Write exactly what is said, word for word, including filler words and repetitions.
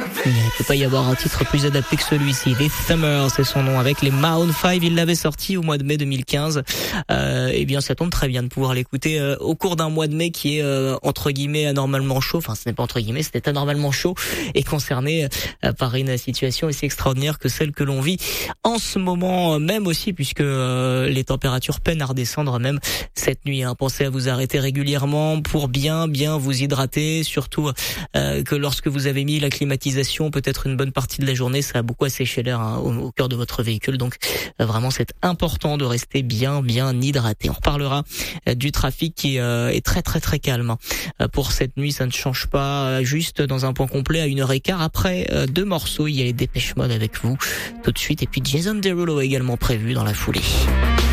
Il ne peut pas y avoir un titre plus adapté que celui-ci. This Summer, c'est son nom, avec les Maroon five. Il l'avait sorti au mois de mai deux mille quinze. Euh, eh bien, ça tombe très bien de pouvoir l'écouter euh, au cours d'un mois de mai qui est euh, entre guillemets anormalement chaud. Enfin, ce n'est pas entre guillemets, c'était anormalement chaud et concerné euh, par une situation aussi extraordinaire que celle que l'on vit en ce moment même aussi, puisque euh, les températures peinent à redescendre même cette nuit. Hein. Pensez à vous arrêter régulièrement pour bien, bien vous hydrater, surtout euh, que lorsque vous avez mis la climatisation, peut-être une bonne partie de la journée, ça a beaucoup asséché l'air hein, au, au cœur de votre véhicule. Donc euh, vraiment, c'est important de rester bien, bien hydraté. On reparlera euh, du trafic qui euh, est très, très, très calme. Euh, pour cette nuit, ça ne change pas. Euh, juste dans un point complet à une heure et quart après euh, deux morceaux, il y a les Dépêche Mode avec vous tout de suite. Et puis Jason Derulo également prévu dans la foulée.